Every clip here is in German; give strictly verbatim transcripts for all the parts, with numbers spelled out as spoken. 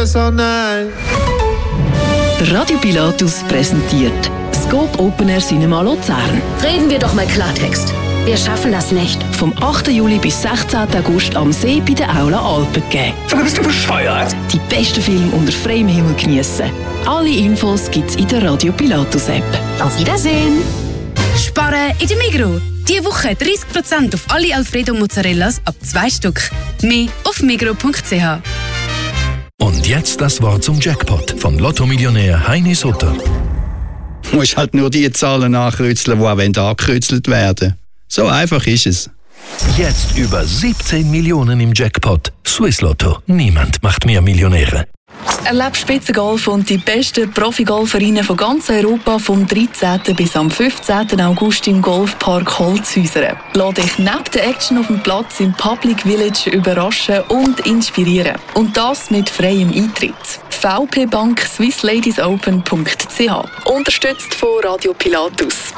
yes or nein. Radio Pilatus präsentiert Scope Open Air Cinema Luzern. Reden wir doch mal Klartext. Wir schaffen das nicht. Vom achten Juli bis sechzehnten August am See bei der Aula Alpen geben. Sag, bist du bescheuert? Die besten Filme unter freiem Himmel geniessen. Alle Infos gibt's in der Radio Pilatus App. Auf Wiedersehen. Sparen in der Migros. Diese Woche dreißig Prozent auf alle Alfredo Mozzarellas ab zwei Stück. Mehr auf migros punkt c h. Und jetzt das Wort zum Jackpot von Lotto-Millionär Heini Sutter. Du musst halt nur die Zahlen ankreuzeln, die auch angekreuzelt werden. So einfach ist es. Jetzt über siebzehn Millionen im Jackpot. Swiss Lotto. Niemand macht mehr Millionäre. Erlebe Spitzengolf und die besten Profi-Golferinnen von ganz Europa vom dreizehnten bis am fünfzehnten August im Golfpark Holzhäuser. Lass dich neben der Action auf dem Platz im Public Village überraschen und inspirieren. Und das mit freiem Eintritt. V P Bank Swiss Ladies Open punkt c h. Unterstützt von Radio Pilatus.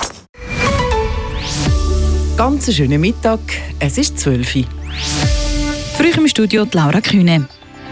Ganz einen schönen Mittag, es ist zwölf Uhr. Früh im Studio die Laura Kühne.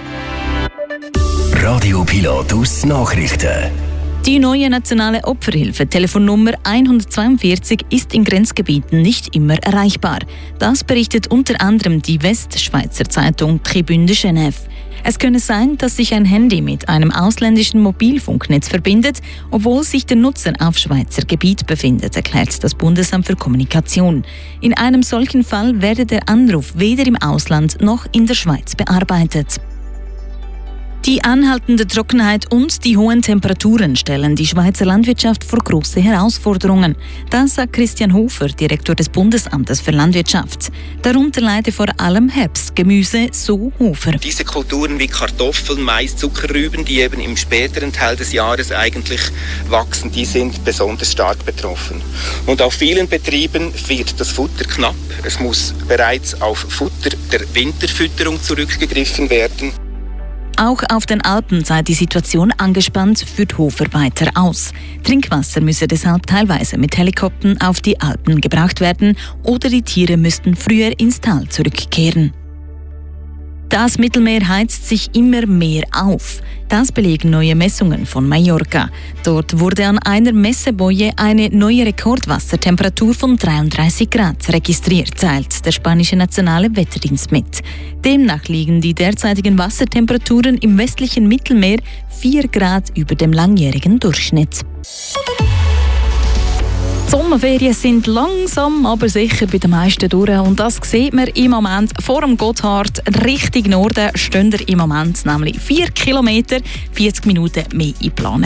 Radio Pilatus Nachrichten. Die neue nationale Opferhilfe-Telefonnummer hundertzweiundvierzig ist in Grenzgebieten nicht immer erreichbar. Das berichtet unter anderem die Westschweizer Zeitung Tribune de Genève. Es könne sein, dass sich ein Handy mit einem ausländischen Mobilfunknetz verbindet, obwohl sich der Nutzer auf Schweizer Gebiet befindet, erklärt das Bundesamt für Kommunikation. In einem solchen Fall werde der Anruf weder im Ausland noch in der Schweiz bearbeitet. Die anhaltende Trockenheit und die hohen Temperaturen stellen die Schweizer Landwirtschaft vor große Herausforderungen. Das sagt Christian Hofer, Direktor des Bundesamtes für Landwirtschaft. Darunter leide vor allem Herbstgemüse, so Hofer. Diese Kulturen wie Kartoffeln, Mais, Zuckerrüben, die eben im späteren Teil des Jahres eigentlich wachsen, die sind besonders stark betroffen. Und auf vielen Betrieben wird das Futter knapp. Es muss bereits auf Futter der Winterfütterung zurückgegriffen werden. Auch auf den Alpen sei die Situation angespannt, führt Hofer weiter aus. Trinkwasser müsse deshalb teilweise mit Helikoptern auf die Alpen gebracht werden oder die Tiere müssten früher ins Tal zurückkehren. Das Mittelmeer heizt sich immer mehr auf. Das belegen neue Messungen von Mallorca. Dort wurde an einer Messeboje eine neue Rekordwassertemperatur von dreiunddreißig Grad registriert, teilt der spanische nationale Wetterdienst mit. Demnach liegen die derzeitigen Wassertemperaturen im westlichen Mittelmeer vier Grad über dem langjährigen Durchschnitt. Die Sommerferien sind langsam, aber sicher bei den meisten durch. Und das sieht man im Moment vor dem Gotthard. Richtung Norden stehen wir im Moment nämlich vier Kilometer, vierzig Minuten mehr in Plan.